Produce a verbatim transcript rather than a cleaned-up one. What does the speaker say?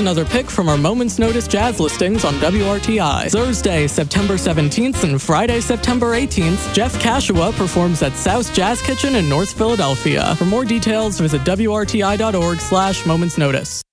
another pick from our Moments Notice jazz listings on W R T I. Thursday, September seventeenth and Friday, September eighteenth, Jeff Kashua performs at South Jazz Kitchen in North Philadelphia. For more details, visit W R T I dot org slash Moments Notice.